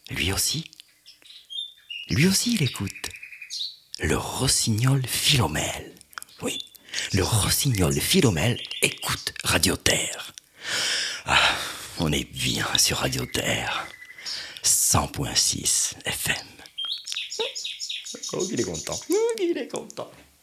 Lui aussi, il écoute. Le rossignol Philomèle. Oui, le rossignol Philomèle écoute Radio Terre. Ah, on est bien sur Radio Terre. 100.6 FM. Oh, il est content.